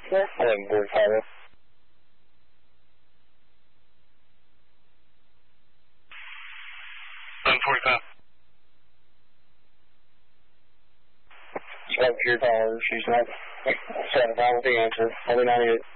Yeah, 1145. 1145. Spoke to your caller. She's not satisfied with the answer. Only 98.